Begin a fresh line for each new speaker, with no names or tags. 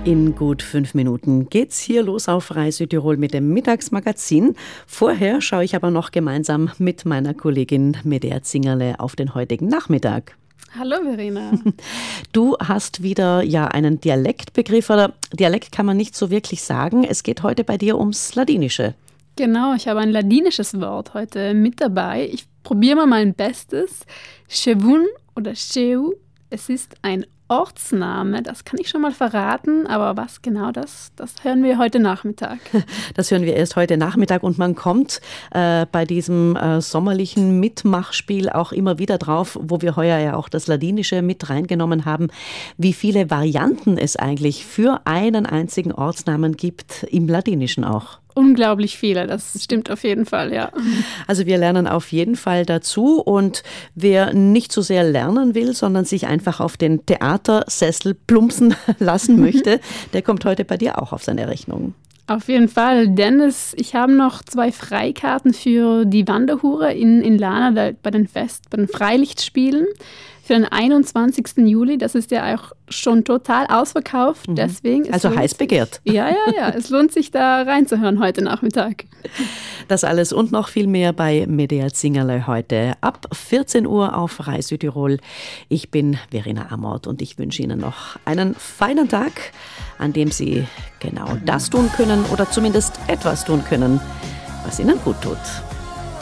In gut 5 Minuten geht's hier los auf Frei Südtirol mit dem Mittagsmagazin. Vorher schaue ich aber noch gemeinsam mit meiner Kollegin Medea Zingerle auf den heutigen Nachmittag.
Hallo Verena.
Du hast wieder einen Dialektbegriff, oder Dialekt kann man nicht so wirklich sagen. Es geht heute bei dir ums Ladinische.
Genau, ich habe ein ladinisches Wort heute mit dabei. Ich probiere mal mein Bestes. Chevun oder Cheu, es ist ein Ortsname, das kann ich schon mal verraten, aber was genau das hören wir heute Nachmittag.
Das hören wir erst heute Nachmittag und man kommt bei diesem sommerlichen Mitmachspiel auch immer wieder drauf, wo wir heuer ja auch das Ladinische mit reingenommen haben, wie viele Varianten es eigentlich für einen einzigen Ortsnamen gibt, im Ladinischen auch.
Unglaublich viele, das stimmt auf jeden Fall, ja.
Also wir lernen auf jeden Fall dazu und wer nicht so sehr lernen will, sondern sich einfach auf den Theatersessel plumpsen lassen möchte, der kommt heute bei dir auch auf seine Rechnung.
Auf jeden Fall, Dennis, ich habe noch 2 Freikarten für die Wanderhure in Lana bei den Freilichtspielen für den 21. Juli. Das ist ja auch schon total ausverkauft. Deswegen
also heiß begehrt.
Ja. Es lohnt sich, da reinzuhören heute Nachmittag.
Das alles und noch viel mehr bei Medea Zingerle heute ab 14 Uhr auf Frei Südtirol. Ich bin Verena Amort und ich wünsche Ihnen noch einen feinen Tag, an dem Sie genau das tun können oder zumindest etwas tun können, was Ihnen gut tut.